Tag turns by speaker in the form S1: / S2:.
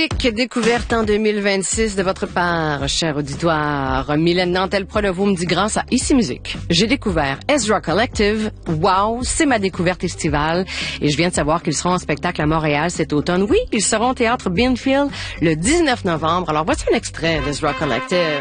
S1: Musique découverte en 2026 de votre part, cher auditoire. Mylène Nantel-Pronovo me dit grâce à Ici Musique. J'ai découvert Ezra Collective. Wow, c'est ma découverte estivale. Et je viens de savoir qu'ils seront en spectacle à Montréal cet automne. Oui, ils seront au Théâtre Binfield le 19 novembre. Alors voici un extrait d'Ezra Collective.